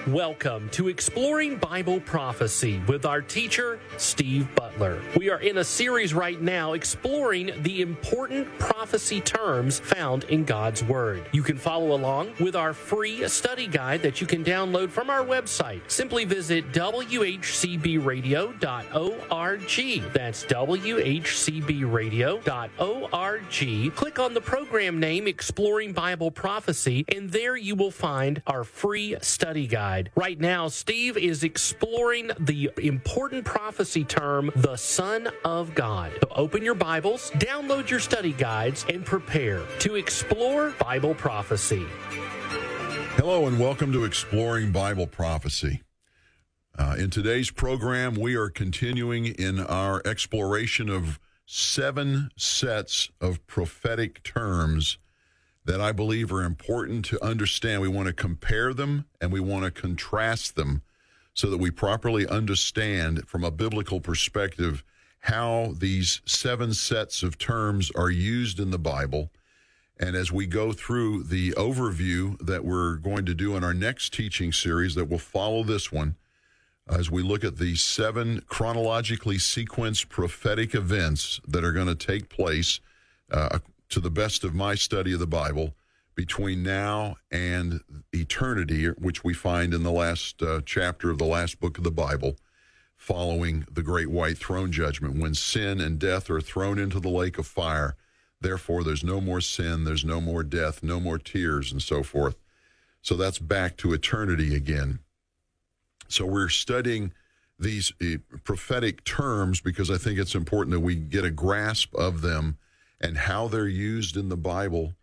Welcome to Exploring Bible Prophecy with our teacher, Steve Butler. We are in a series right now exploring the important prophecy terms found in God's Word. You can follow along with our free study guide that you can download from our website. Simply visit whcbradio.org. That's whcbradio.org. Click on the program name Exploring Bible Prophecy, and there you will find our free study guide. Right now, Steve is exploring the important prophecy term, the Son of God. So open your Bibles, download your study guides, and prepare to explore Bible prophecy. Hello and welcome to Exploring Bible Prophecy. In today's program, we are continuing in our exploration of 7 sets of prophetic terms that I believe are important to understand. We want to compare them and we want to contrast them so that we properly understand from a biblical perspective how these 7 sets of terms are used in the Bible. And as we go through the overview that we're going to do in our next teaching series that will follow this one, as we look at the 7 chronologically sequenced prophetic events that are going to take place to the best of my study of the Bible, between now and eternity, which we find in the last chapter of the last book of the Bible, following the great white throne judgment, when sin and death are thrown into the lake of fire. Therefore, there's no more sin, there's no more death, no more tears, and so forth. So that's back to eternity again. So we're studying these prophetic terms because I think it's important that we get a grasp of them and how they're used in the Bible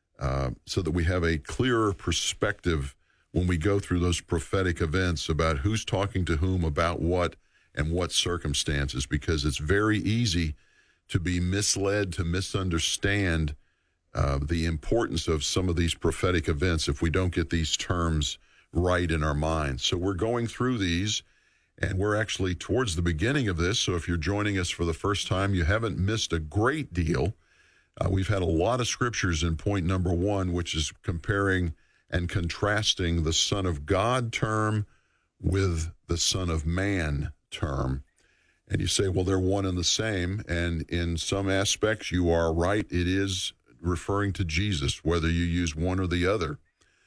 so that we have a clearer perspective when we go through those prophetic events about who's talking to whom, about what, and what circumstances, because it's very easy to be misled, to misunderstand the importance of some of these prophetic events if we don't get these terms right in our minds. So we're going through these, and we're actually towards the beginning of this, so if you're joining us for the first time, you haven't missed a great deal. We've had a lot of scriptures in point number 1, which is comparing and contrasting the Son of God term with the Son of Man term. And you say, well, they're one and the same. And in some aspects, you are right. It is referring to Jesus, whether you use one or the other.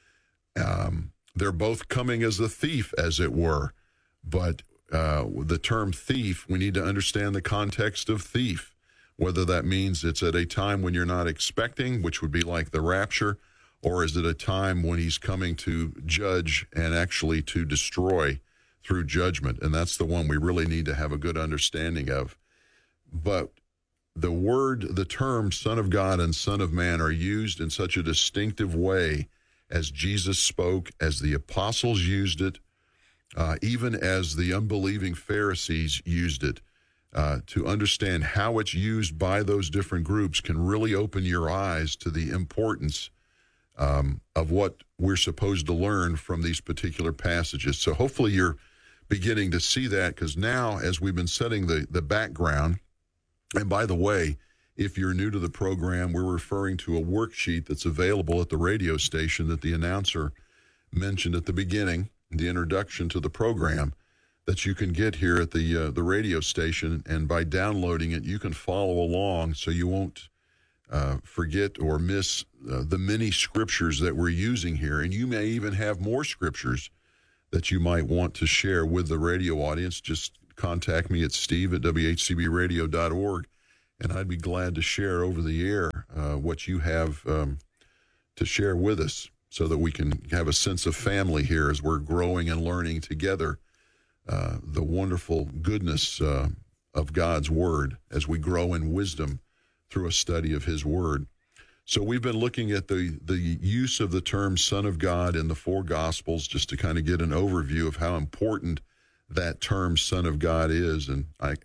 They're both coming as a thief, as it were. But the term thief, we need to understand the context of thief. Whether that means it's at a time when you're not expecting, which would be like the rapture, or is it a time when he's coming to judge and actually to destroy through judgment? And that's the one we really need to have a good understanding of. But the term Son of God and Son of Man are used in such a distinctive way as Jesus spoke, as the apostles used it, even as the unbelieving Pharisees used it. To understand how it's used by those different groups can really open your eyes to the importance of what we're supposed to learn from these particular passages. So hopefully you're beginning to see that, because now, as we've been setting the background, and by the way, if you're new to the program, we're referring to a worksheet that's available at the radio station that the announcer mentioned at the beginning, the introduction to the program, that you can get here at the radio station, and by downloading it, you can follow along so you won't forget or miss the many scriptures that we're using here. And you may even have more scriptures that you might want to share with the radio audience. Just contact me at steve@whcbradio.org, and I'd be glad to share over the air what you have to share with us so that we can have a sense of family here as we're growing and learning together the wonderful goodness of God's Word as we grow in wisdom through a study of His Word. So we've been looking at the use of the term Son of God in the 4 Gospels, just to kind of get an overview of how important that term Son of God is, and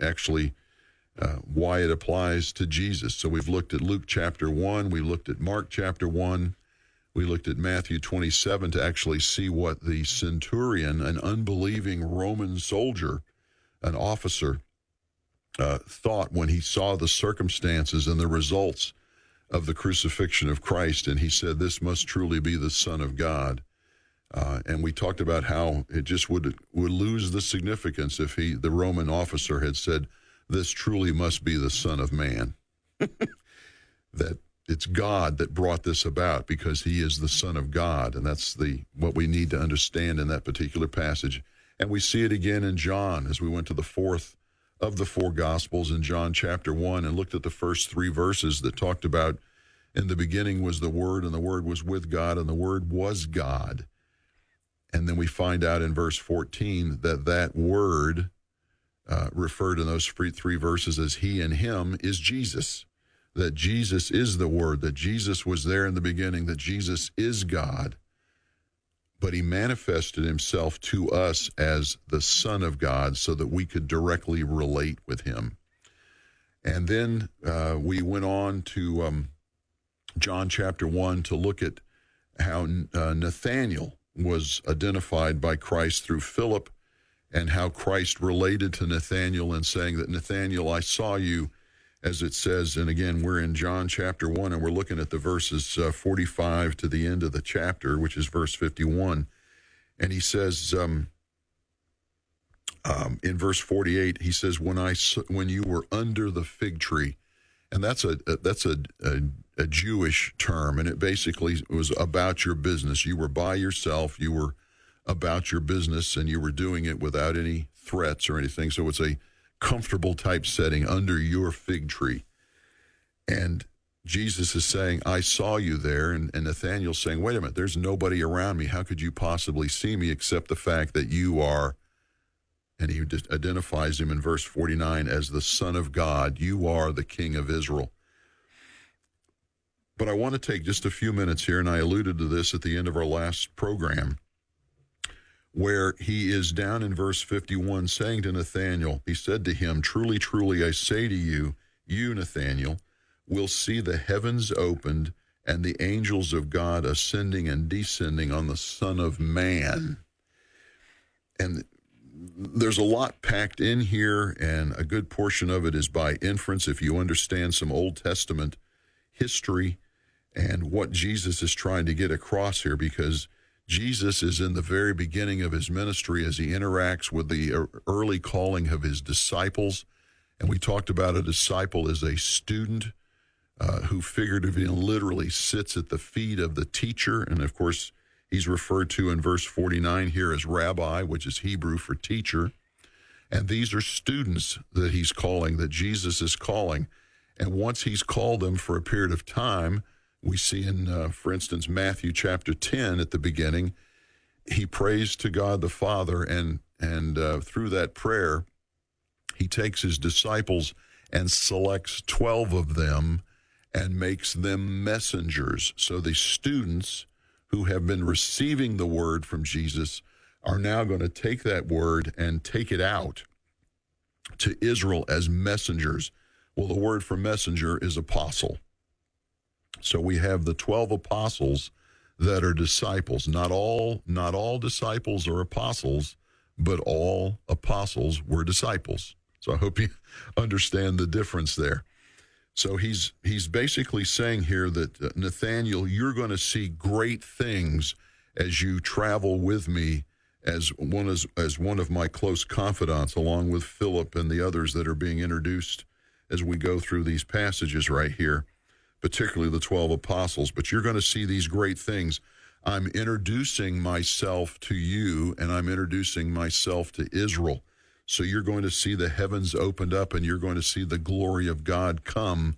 why it applies to Jesus. So we've looked at Luke chapter 1, we looked at Mark chapter 1, we looked at Matthew 27 to actually see what the centurion, an unbelieving Roman soldier, an officer, thought when he saw the circumstances and the results of the crucifixion of Christ. And he said, this must truly be the Son of God. And we talked about how it just would lose the significance if the Roman officer had said, "This truly must be the Son of Man." That it's God that brought this about because he is the Son of God. And that's what we need to understand in that particular passage. And we see it again in John as we went to the fourth of the four Gospels in John chapter 1 and looked at the first three verses that talked about, in the beginning was the Word, and the Word was with God, and the Word was God. And then we find out in verse 14 that Word, referred in those three verses as he and him, is Jesus. That Jesus is the Word, that Jesus was there in the beginning, that Jesus is God. But he manifested himself to us as the Son of God so that we could directly relate with him. And then we went on to John chapter 1 to look at how Nathanael was identified by Christ through Philip, and how Christ related to Nathanael and saying that, "Nathanael, I saw you," as it says. And again, we're in John chapter 1, and we're looking at the verses 45 to the end of the chapter, which is verse 51. And he says, in verse 48, he says, when you were under the fig tree. And that's a Jewish term, and it basically was about your business. You were by yourself, you were about your business, and you were doing it without any threats or anything. So it's a comfortable type setting, under your fig tree. And Jesus is saying, "I saw you there," and Nathanael's saying, "Wait a minute, there's nobody around me. How could you possibly see me except the fact that you are," and he identifies him in verse 49 as the Son of God. "You are the King of Israel." But I want to take just a few minutes here, and I alluded to this at the end of our last program, where he is down in verse 51 saying to Nathanael, he said to him, "Truly, truly, I say to you, you, Nathanael, will see the heavens opened and the angels of God ascending and descending on the Son of Man." And there's a lot packed in here, and a good portion of it is by inference if you understand some Old Testament history and what Jesus is trying to get across here, because Jesus is in the very beginning of his ministry as he interacts with the early calling of his disciples. And we talked about a disciple as a student who figuratively and literally sits at the feet of the teacher. And of course, he's referred to in verse 49 here as rabbi, which is Hebrew for teacher. And these are students that he's calling, that Jesus is calling. And once he's called them for a period of time, we see in, for instance, Matthew chapter 10 at the beginning, he prays to God the Father, and through that prayer, he takes his disciples and selects 12 of them and makes them messengers. So the students who have been receiving the word from Jesus are now going to take that word and take it out to Israel as messengers. Well, the word for messenger is apostle. So we have the 12 apostles that are disciples. Not all disciples are apostles, but all apostles were disciples. So I hope you understand the difference there. So he's basically saying here that, Nathanael, you're going to see great things as you travel with me as one of my close confidants, along with Philip and the others that are being introduced as we go through these passages right here, particularly the 12 apostles. But you're going to see these great things. I'm introducing myself to you, and I'm introducing myself to Israel. So you're going to see the heavens opened up, and you're going to see the glory of God come,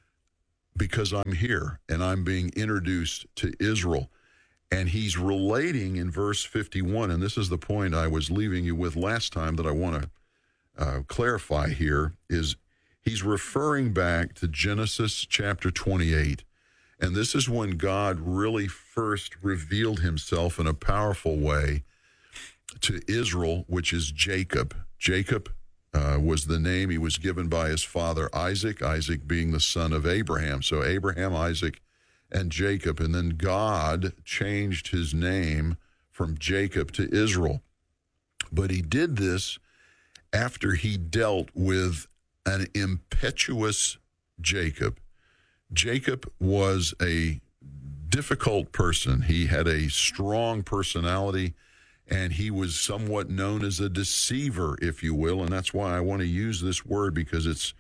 because I'm here and I'm being introduced to Israel. And he's relating in verse 51, and this is the point I was leaving you with last time that I want to clarify here, is he's referring back to Genesis chapter 28. And this is when God really first revealed himself in a powerful way to Israel, which is Jacob. Jacob was the name he was given by his father Isaac, Isaac being the son of Abraham. So Abraham, Isaac, and Jacob. And then God changed his name from Jacob to Israel. But he did this after he dealt with an impetuous Jacob. Jacob was a difficult person. He had a strong personality, and he was somewhat known as a deceiver, if you will. And that's why I want to use this word, because it's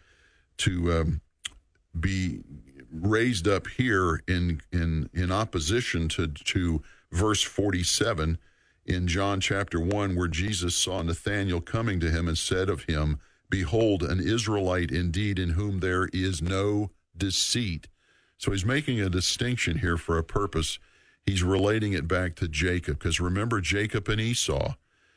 to be raised up here in opposition to verse 47 in John chapter 1, where Jesus saw Nathanael coming to him and said of him, "Behold, an Israelite indeed, in whom there is no deceit." So he's making a distinction here for a purpose. He's relating it back to Jacob, because remember Jacob and Esau.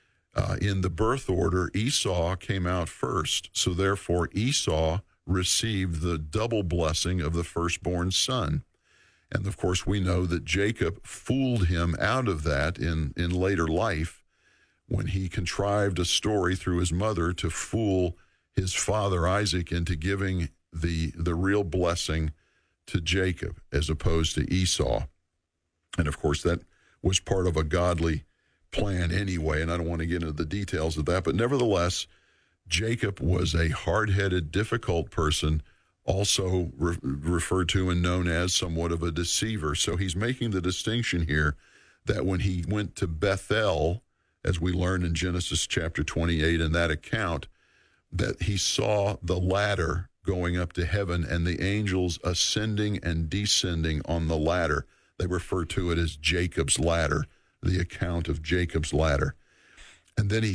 In the birth order, Esau came out first. So therefore, Esau received the double blessing of the firstborn son. And of course, we know that Jacob fooled him out of that in later life when he contrived a story through his mother to fool his father Isaac into giving the real blessing to Jacob as opposed to Esau. And of course, that was part of a godly plan anyway, and I don't want to get into the details of that. But nevertheless, Jacob was a hard-headed, difficult person, also referred to and known as somewhat of a deceiver. So he's making the distinction here that when he went to Bethel, as we learned in Genesis chapter 28 in that account, that he saw the ladder going up to heaven and the angels ascending and descending on the ladder. They refer to it as Jacob's ladder, the account of Jacob's ladder. And then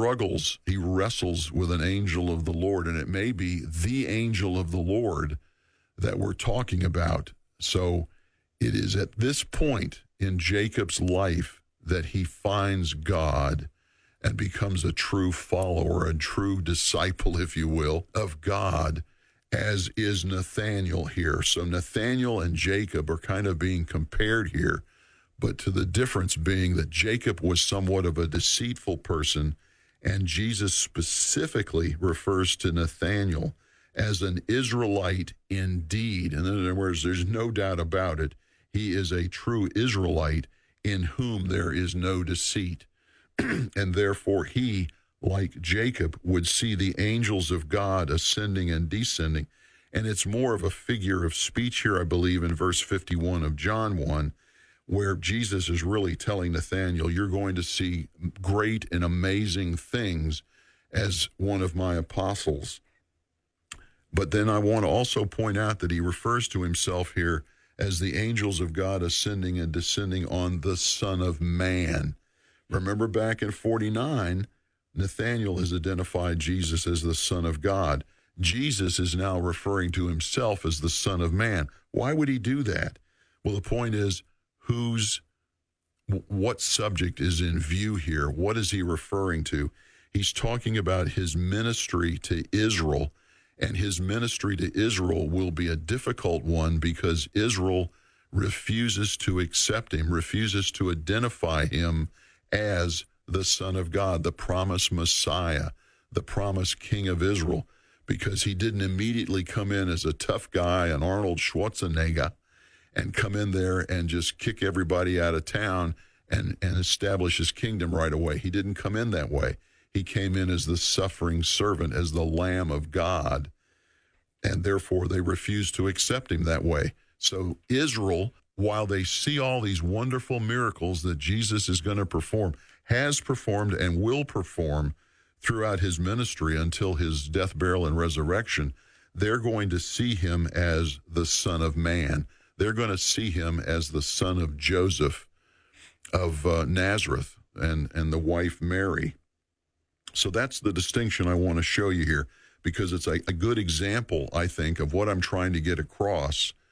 he wrestles with an angel of the Lord, and it may be the angel of the Lord that we're talking about. So it is at this point in Jacob's life that he finds God and becomes a true follower, a true disciple, if you will, of God, as is Nathanael here. So Nathanael and Jacob are kind of being compared here, but to the difference being that Jacob was somewhat of a deceitful person, and Jesus specifically refers to Nathanael as an Israelite indeed. In other words, there's no doubt about it. He is a true Israelite in whom there is no deceit. And therefore he, like Jacob, would see the angels of God ascending and descending. And it's more of a figure of speech here, I believe, in verse 51 of John 1, where Jesus is really telling Nathanael, you're going to see great and amazing things as one of my apostles. But then I want to also point out that he refers to himself here as the angels of God ascending and descending on the Son of Man. Remember back in 49, Nathanael has identified Jesus as the Son of God. Jesus is now referring to himself as the Son of Man. Why would he do that? Well, the point is, what subject is in view here? What is he referring to? He's talking about his ministry to Israel, and his ministry to Israel will be a difficult one because Israel refuses to accept him, refuses to identify him as the Son of God, the promised Messiah, the promised King of Israel, because he didn't immediately come in as a tough guy, an Arnold Schwarzenegger, and come in there and just kick everybody out of town and establish his kingdom right away. He didn't come in that way. He came in as the suffering servant, as the Lamb of God, and therefore they refused to accept him that way. So Israel, while they see all these wonderful miracles that Jesus is going to perform, has performed and will perform throughout his ministry until his death, burial, and resurrection, they're going to see him as the Son of Man. They're going to see him as the son of Joseph of Nazareth and the wife Mary. So that's the distinction I want to show you here, because it's a good example, I think, of what I'm trying to get across